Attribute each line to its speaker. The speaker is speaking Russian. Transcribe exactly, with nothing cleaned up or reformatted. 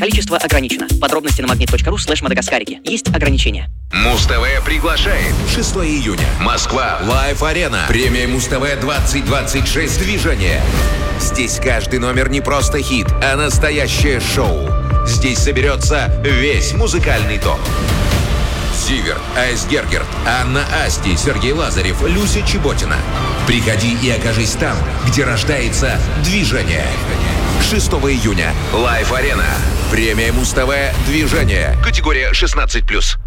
Speaker 1: Количество ограничено. Подробности на магнит точка ру слэш мадагаскарики. Есть ограничения.
Speaker 2: Муз-ТВ приглашает. шестого июня. Москва. Лайв-арена. Премия Муз-ТВ двадцать двадцать шесть. Движение. Здесь каждый номер не просто хит, а настоящее шоу. Здесь соберется весь музыкальный топ. Зиверт, Айс Гергерт, Анна Асти, Сергей Лазарев, Люся Чеботина. Приходи и окажись там, где рождается движение. шестого июня. Лайв-арена. Премия Муз-ТВ. Движение. Категория шестнадцать плюс.